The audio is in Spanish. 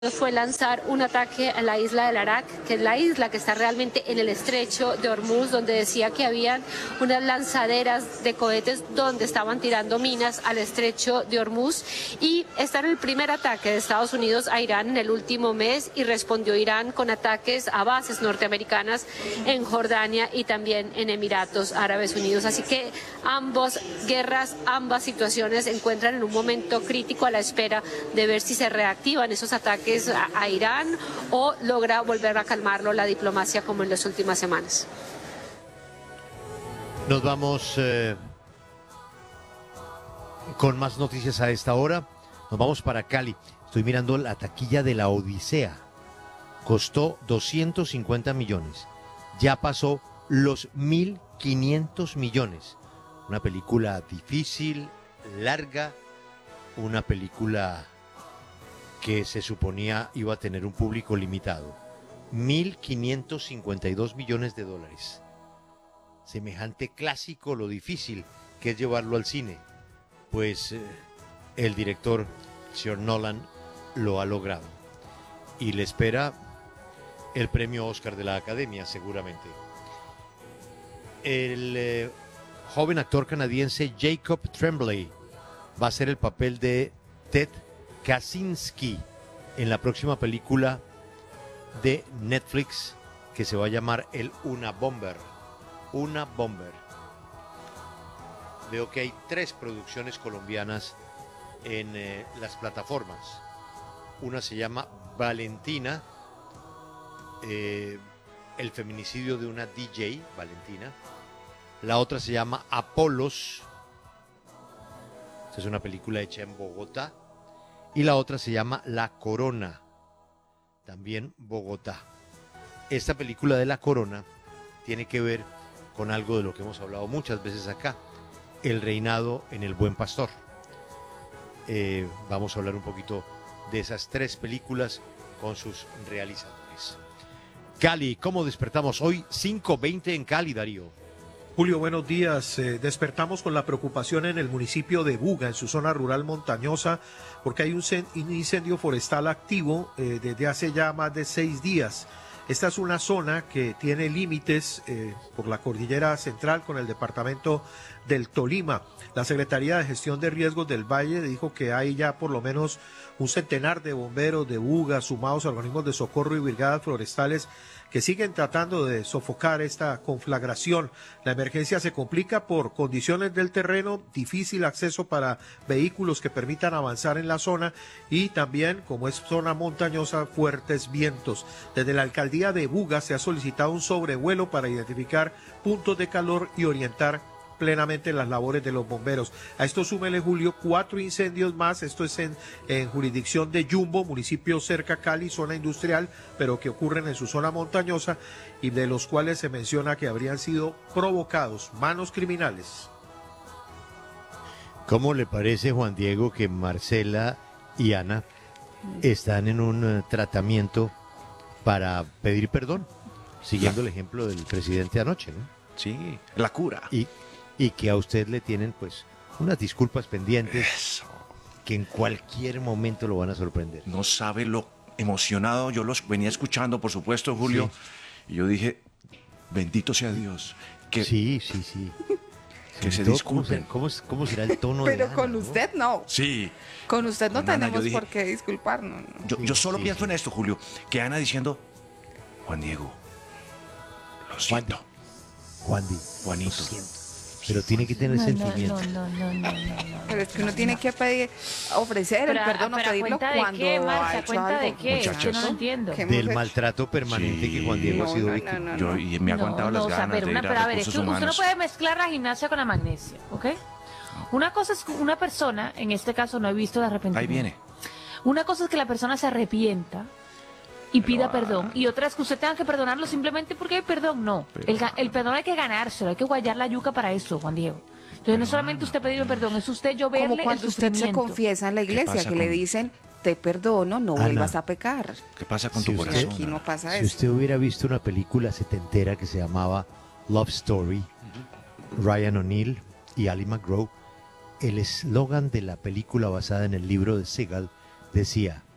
fue lanzar un ataque a la isla del Arak, que es la isla que está realmente en el estrecho de Hormuz, donde decía que habían unas lanzaderas de cohetes donde estaban tirando minas al estrecho de Hormuz. Y está en el primer ataque de Estados Unidos a Irán en el último mes, y respondió Irán con ataques a bases norteamericanas en Jordania y también en Emiratos Árabes Unidos. Así que ambas guerras, ambas situaciones se encuentran en un momento crítico a la espera de ver si se reactivan esos ataques a Irán o logra volver a calmarlo la diplomacia como en las últimas semanas. Nos vamos con más noticias a esta hora. Nos vamos para Cali. Estoy mirando la taquilla de La Odisea. Costó 250 millones. Ya pasó los 1.500 millones. Una película difícil, larga, una película que se suponía iba a tener un público limitado. 1.552 millones de dólares. Semejante clásico, lo difícil que es llevarlo al cine. Pues el director, señor Nolan, lo ha logrado. Y le espera el premio Oscar de la Academia, seguramente. El joven actor canadiense Jacob Tremblay va a hacer el papel de Ted Kaczynski en la próxima película de Netflix que se va a llamar El Unabomber. Unabomber. Veo que hay 3 producciones colombianas en las plataformas. Una se llama Valentina, el feminicidio de una DJ, Valentina. La otra se llama Apolos. Esta es una película hecha en Bogotá. Y la otra se llama La Corona, también Bogotá. Esta película de La Corona tiene que ver con algo de lo que hemos hablado muchas veces acá, el reinado en El Buen Pastor. Vamos a hablar un poquito de esas 3 películas con sus realizadores. Cali, ¿cómo despertamos hoy? 5:20 en Cali, Darío. Julio, buenos días. Despertamos con la preocupación en el municipio de Buga, en su zona rural montañosa, porque hay un incendio forestal activo desde hace ya más de 6 días. Esta es una zona que tiene límites por la cordillera central con el departamento del Tolima. La Secretaría de Gestión de Riesgos del Valle dijo que hay ya por lo menos un centenar de bomberos de Buga, sumados a organismos de socorro y brigadas forestales, que siguen tratando de sofocar esta conflagración. La emergencia se complica por condiciones del terreno, difícil acceso para vehículos que permitan avanzar en la zona y también, como es zona montañosa, fuertes vientos. Desde la alcaldía de Buga se ha solicitado un sobrevuelo para identificar puntos de calor y orientar plenamente las labores de los bomberos. A esto súmele, Julio, 4 incendios más. Esto es en jurisdicción de Yumbo, municipio cerca a Cali, zona industrial, pero que ocurren en su zona montañosa y de los cuales se menciona que habrían sido provocados, manos criminales. ¿Cómo le parece, Juan Diego, que Marcela y Ana están en un tratamiento para pedir perdón, siguiendo el ejemplo del presidente anoche, ¿no? Sí, la cura. Y que a usted le tienen pues unas disculpas pendientes. Eso. Que en cualquier momento lo van a sorprender. No sabe lo emocionado, yo los venía escuchando, por supuesto, Julio, sí. Y yo dije, bendito sea Dios. Que, sí. Que se disculpen. ¿Cómo será el tono Pero de Ana, con usted no. Sí. Con usted no con Ana, tenemos dije, por qué disculparnos. Yo solo pienso en esto, Julio, que Ana diciendo, Juan Diego, lo siento. Juanito. Lo siento. Pero tiene que tener sentimiento. No. Pero es que uno tiene que pedir, ofrecer el perdón o pedirlo cuando qué, Marcia, ha hecho ¿cuenta algo. de qué? Muchachos. Yo no entiendo. Del maltrato permanente que Juan Diego ha sido víctima. Yo y me ha aguantado las ganas de ir a pero a ver, es recursos que usted no humanos. puede mezclar la gimnasia con la magnesia, ¿ok? Una cosa es una persona, en este caso no he visto de arrepentimiento. Ahí viene. Una cosa es que la persona se arrepienta y pida perdón, y otra es que usted tenga que perdonarlo simplemente porque hay perdón. No, el perdón hay que ganárselo, hay que guayar la yuca para eso, Juan Diego. Entonces no solamente usted pedirme perdón, es usted yo verle Como cuando el usted se sufrimiento. confiesa en la iglesia, pasa que le con- dicen, te perdono, no Ana, vuelvas a pecar. ¿Qué pasa con Si tu usted- corazón? Aquí no pasa Si eso. usted hubiera visto una película setentera que se llamaba Love Story, Ryan O'Neal y Ali McGraw, el eslogan de la película basada en el libro de Seagal decía: